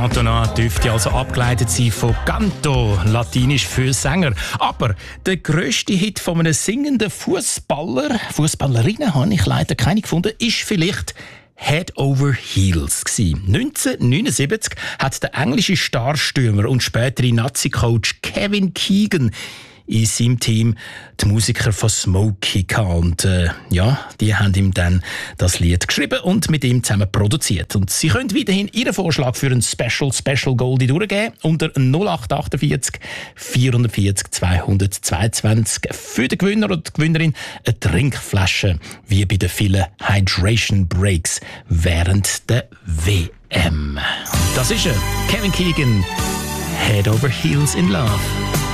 Cantona dürfte also abgeleitet sein von Canto, latinisch für Sänger. Aber der grösste Hit von einem singenden Fußballerinnen, habe ich leider keine gefunden, ist vielleicht Head Over Heels gsi. 1979 hat der englische Starstürmer und spätere Nazi-Coach Kevin Keegan in seinem Team die Musiker von Smokey gehabt. Und die haben ihm dann das Lied geschrieben und mit ihm zusammen produziert. Und Sie können weiterhin Ihren Vorschlag für ein Special Goldie durchgeben unter 0848 440 222 für den Gewinner oder die Gewinnerin eine Trinkflasche, wie bei den vielen Hydration Breaks während der WM. Das ist er, Kevin Keegan, Head Over Heels in Love.